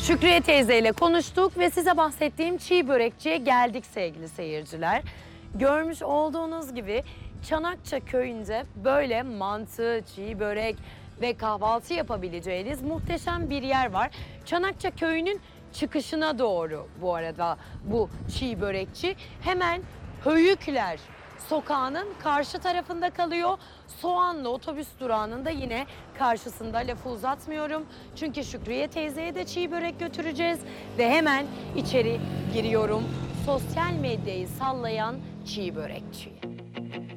Şükriye teyzeyle konuştuk ve size bahsettiğim çiğ börekçiye geldik sevgili seyirciler. Görmüş olduğunuz gibi Çanakça köyünde böyle mantı, çiğ börek ve kahvaltı yapabileceğiniz muhteşem bir yer var. Çanakça köyünün çıkışına doğru bu arada bu çiğ börekçi. Hemen Höyükler sokağının karşı tarafında kalıyor. Soğanlı otobüs durağının da yine karşısında, lafı uzatmıyorum. Çünkü Şükriye teyzeye de çiğ börek götüreceğiz ve hemen içeri giriyorum. Sosyal medyayı sallayan çiğ börekçi.